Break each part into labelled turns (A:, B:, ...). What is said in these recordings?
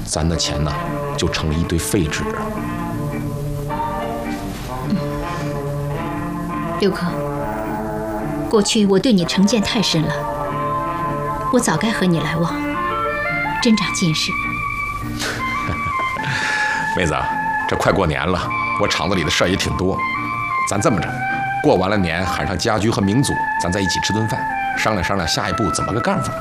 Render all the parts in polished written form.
A: 咱的钱呢就成了一堆废纸。
B: 刘哥，过去我对你成见太深了，我早该和你来往，真长见识。
A: 妹子，这快过年了，我厂子里的事儿也挺多，咱这么着，过完了年喊上家居和明祖，咱在一起吃顿饭，商量商量下一步怎么个干法。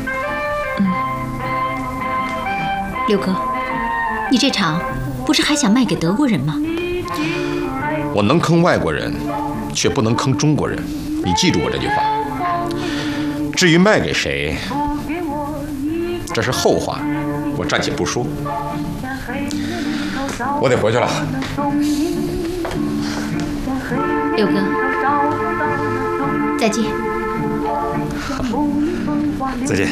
B: 刘哥，你这厂不是还想卖给德国人吗？
A: 我能坑外国人，却不能坑中国人，你记住我这句话。至于卖给谁，这是后话，我暂且不说。我得回去了。
B: 刘哥，再见。
A: 再见。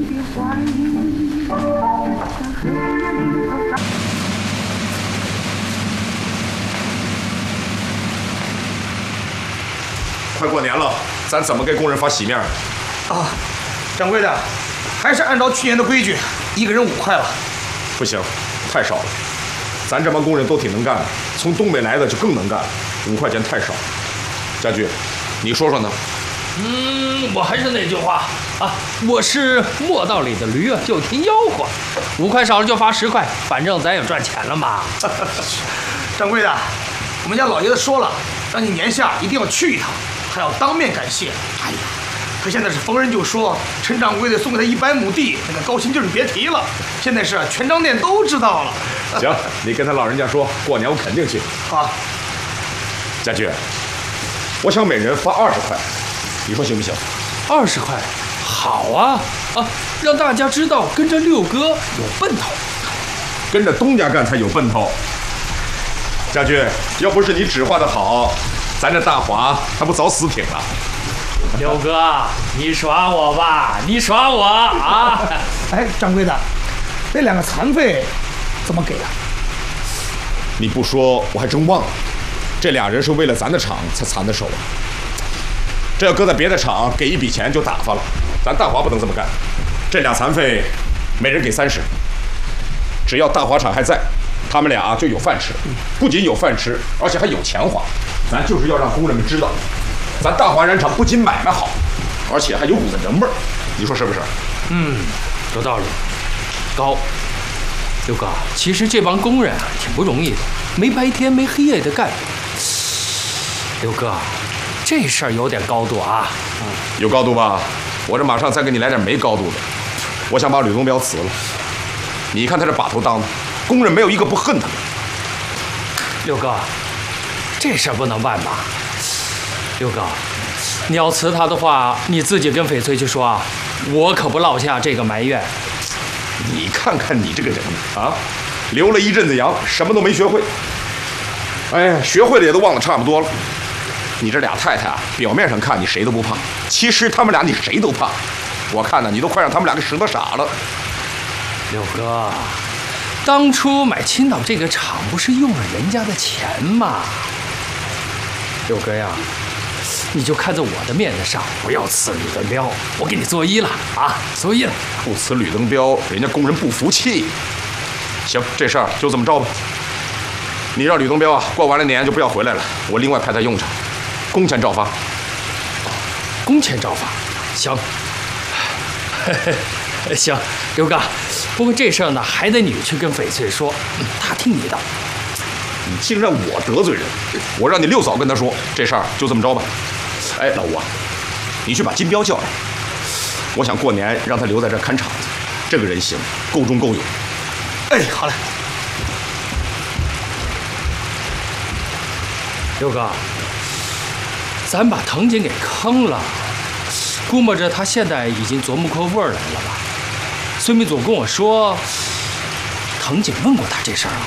A: 快过年了，咱怎么给工人发喜面？
C: 啊，掌柜的，还是按照去年的规矩，一个人5块了。
A: 不行，太少了。咱这帮工人都挺能干的，从东北来的就更能干了，5块钱太少。家驹，你说说呢？
D: 我还是那句话啊，我是磨道里的驴啊，就听吆喝，5块少了就罚10块，反正咱也赚钱了嘛。
C: 掌柜的，我们家老爷子说了，让你年下一定要去一趟，还要当面感谢。哎呀，他现在是逢人就说陈掌柜的送给他100亩地，那个高兴劲儿别提了。现在是全张店都知道了。
A: 行，你跟他老人家说，过年我肯定去。
C: 好，
A: 家驹，我想每人发20块，你说行不行
D: ？20块，好啊啊，让大家知道跟着六哥有奔头，
A: 跟着东家干才有奔头。家驹，要不是你指划的好，咱这大华他不早死挺了。
D: 六哥，你耍我吧，你耍我啊！
C: 哎，掌柜的，那2个残废怎么给啊？
A: 你不说我还真忘了，这俩人是为了咱的厂才残的手啊。这要搁在别的厂，给一笔钱就打发了，咱大华不能这么干。这俩残废，每人给30，只要大华厂还在，他们俩就有饭吃，不仅有饭吃，而且还有钱花。咱就是要让工人们知道，咱大华染厂不仅买卖好，而且还有股子人味儿。你说是不是？
D: 有道理。高，六哥，其实这帮工人啊挺不容易的，没白天没黑夜的干。六哥，这事儿有点高度啊。
A: 有高度吧？我这马上再给你来点没高度的。我想把吕东彪辞了。你看他这把头当的，工人没有一个不恨他的。
D: 六哥，这事儿不能办吧？六哥，你要辞他的话，你自己跟翡翠去说啊，我可不落下这个埋怨。
A: 你看看你这个人啊，留了一阵子洋，什么都没学会。哎呀，学会了也都忘得差不多了。你这俩太太啊，表面上看你谁都不怕，其实他们俩你谁都怕。我看呢，你都快让他们俩给使得傻了。
D: 六哥，当初买青岛这个厂不是用了人家的钱吗？六哥呀，你就看在我的面子上，不要辞吕登彪，我给你作揖了啊，作揖了。
A: 不辞吕登彪，人家工人不服气。行，这事儿就这么着吧。你让吕登彪啊，过完了年就不要回来了，我另外派他用场，工钱照发。
D: 工钱照发，行。行，刘哥，不过这事儿呢，还得你去跟翡翠说，他听你的。
A: 你竟让我得罪人，我让你六嫂跟他说，这事儿就这么着吧。哎，老吴啊，你去把金彪叫来，我想过年让他留在这看场子，这个人行，够忠够勇。
C: 哎，好嘞。
D: 刘哥，咱把藤井给坑了，估摸着他现在已经琢磨过味儿来了吧？孙明祖跟我说，藤井问过他这事儿了。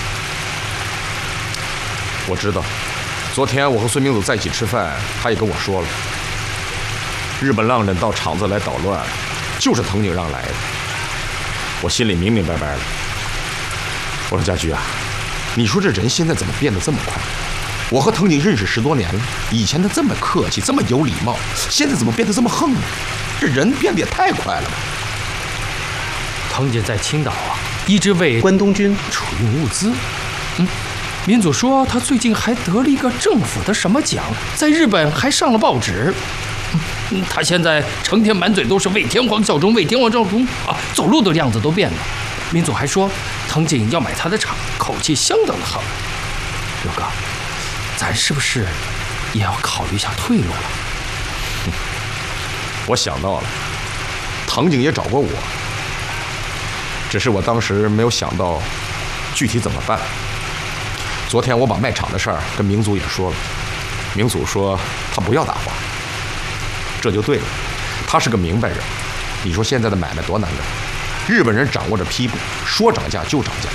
A: 我知道，昨天我和孙明祖在一起吃饭，他也跟我说了，日本浪人到厂子来捣乱，就是藤井让来的。我心里明明白白的。我说家驹啊，你说这人现在怎么变得这么快？我和藤井认识10多年了，以前他这么客气，这么有礼貌，现在怎么变得这么横呢？这人变得也太快了吧？
D: 藤井在青岛啊， 一直为
E: 关东军
D: 储运物资。民祖说他最近还得了一个政府的什么奖，在日本还上了报纸。他现在成天满嘴都是为天皇效忠，为天皇效忠啊，走路的样子都变了。民祖还说藤井要买他的厂，口气相当的横。刘哥，咱是不是也要考虑一下退路了？
A: 我想到了，藤井也找过我，只是我当时没有想到具体怎么办。昨天我把卖场的事儿跟明祖也说了，明祖说他不要大华，这就对了，他是个明白人。你说现在的买卖多难干，日本人掌握着批部，说涨价就涨价。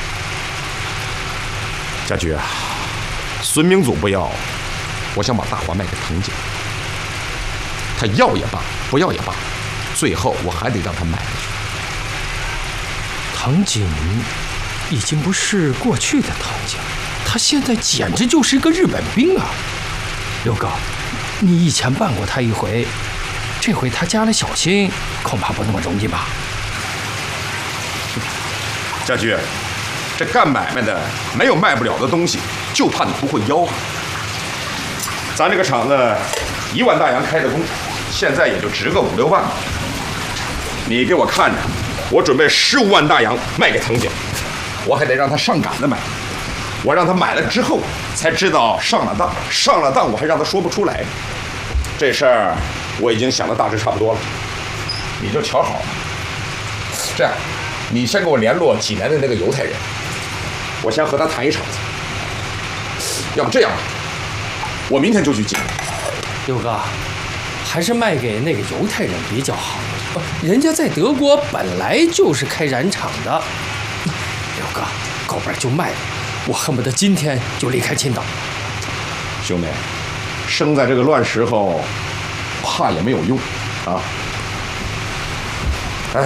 A: 家驹啊，孙明祖不要，我想把大华卖给藤井，他要也罢，不要也罢，最后我还得让他买回去。
D: 藤井已经不是过去的藤井，他现在简直就是一个日本兵啊！刘哥，你以前办过他一回，这回他加了小心，恐怕不那么容易吧？
A: 家驹，这干买卖的没有卖不了的东西，就怕你不会吆喝。咱这个厂子1万大洋开的工，现在也就值个5、6万。你给我看着，我准备15万大洋卖给藤井，我还得让他上杆子买。我让他买了之后才知道上了当，上了当我还让他说不出来。这事儿我已经想得大致差不多了，你就瞧好了。这样，你先给我联络济南的那个犹太人，我先和他谈一场子。要不这样吧，我明天就去济南。
D: 刘哥，还是卖给那个犹太人比较好。人家在德国本来就是开染厂的。刘哥，够本就卖了，我恨不得今天就离开青岛。
A: 兄弟，生在这个乱时候，怕也没有用啊！哎，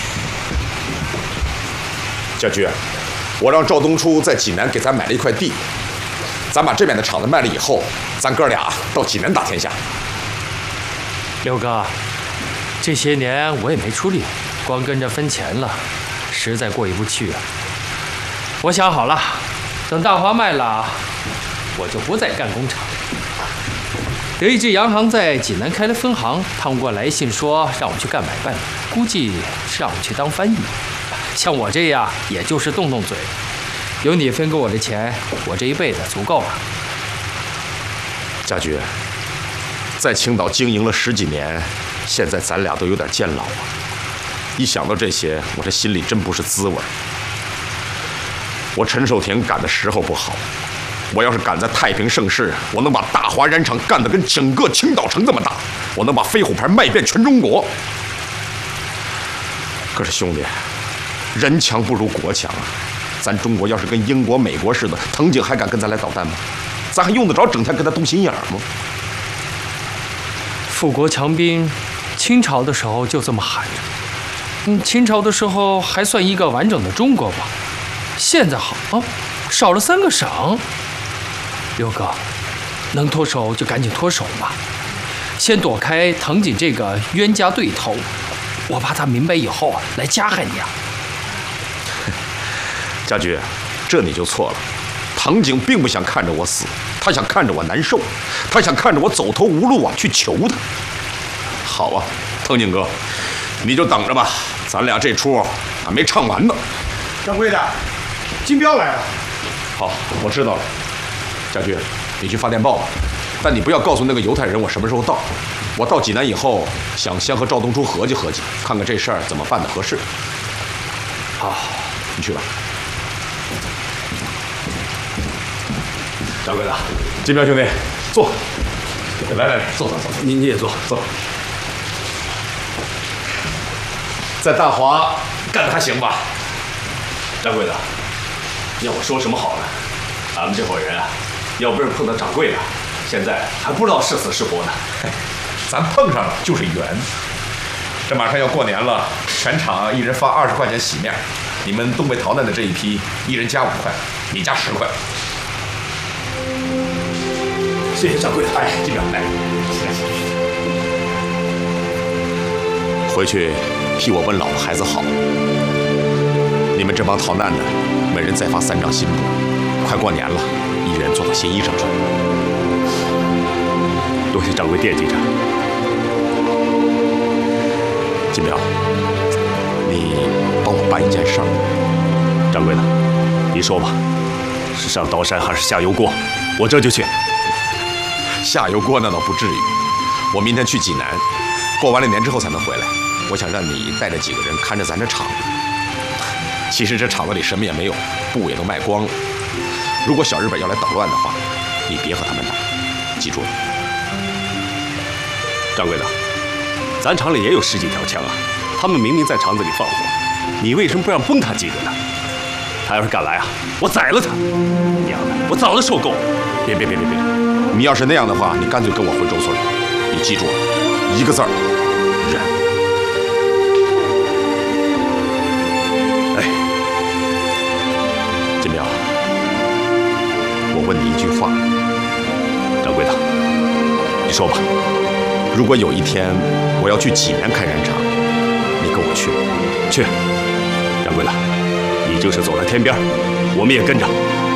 A: 家驹，我让赵东初在济南给咱买了一块地，咱把这边的厂子卖了以后，咱哥俩到济南打天下。
D: 刘哥，这些年我也没出力，光跟着分钱了，实在过意不去啊。我想好了，等大华卖了，我就不再干工厂。德意志洋行在济南开了分行，他们给我来信说让我去干买办，估计是让我去当翻译。像我这样，也就是动动嘴。有你分给我的钱，我这一辈子足够了。
A: 家驹，在青岛经营了10几年，现在咱俩都有点渐老了。一想到这些，我这心里真不是滋味。我陈寿亭赶的时候不好，我要是赶在太平盛世，我能把大华染厂干得跟整个青岛城这么大，我能把飞虎牌卖遍全中国。可是兄弟，人强不如国强啊！咱中国要是跟英国、美国似的，藤井还敢跟咱来捣蛋吗？咱还用得着整天跟他动心眼吗？
D: 富国强兵，清朝的时候就这么喊着。清朝的时候还算一个完整的中国吧。现在好啊，少了3个省。刘哥，能脱手就赶紧脱手吧，先躲开藤井这个冤家对头，我怕他明白以后来加害你啊。
A: 家驹，这你就错了。藤井并不想看着我死，他想看着我难受，他想看着我走投无路啊，去求他。好啊，藤井哥，你就等着吧，咱俩这出还没唱完呢。
C: 掌柜的，金彪来了。
A: 好，我知道了。家驹，你去发电报吧，但你不要告诉那个犹太人我什么时候到。我到济南以后，想先和赵东初合计合计，看看这事儿怎么办的合适。
D: 好，
A: 你去吧。掌柜的，金彪兄弟，坐。来，坐，你也坐。在大华干得还行吧？掌柜的，要我说什么好呢？俺们这伙人啊，要不是碰到掌柜的，现在还不知道是死是活呢。咱碰上了就是缘。这马上要过年了，全场一人发20块钱洗面，你们东北逃难的这一批，一人加5块，你加10块。谢谢掌柜的。哎，金彪，来，回去替我问老婆孩子好。 你们这帮逃难的，每人再发3张新布。快过年了，一人做套新衣裳穿。
E: 多谢掌柜惦记着。
A: 金彪，你帮我办一件事儿。
E: 掌柜的，你说吧，是上刀山还是下油锅？我这就去。
A: 下油锅那倒不至于，我明天去济南，过完了年之后才能回来。我想让你带着几个人看着咱这厂子。其实这厂子里什么也没有，布也都卖光了。如果小日本要来捣乱的话，你别和他们打，记住了。
E: 掌柜的，咱厂里也有10几条枪啊，他们明明在厂子里放火，你为什么不让崩他几个呢？他要是敢来啊，我宰了他！娘的，我早就受够了。
A: 别！你要是那样的话，你干脆跟我回周村。你记住了，一个字儿，忍。哎，金彪，我问你一句话，
E: 掌柜的，你说吧。
A: 如果有一天我要去济南开染厂，你跟我去吗？
E: 去。掌柜的，你就是走在天边，我们也跟着。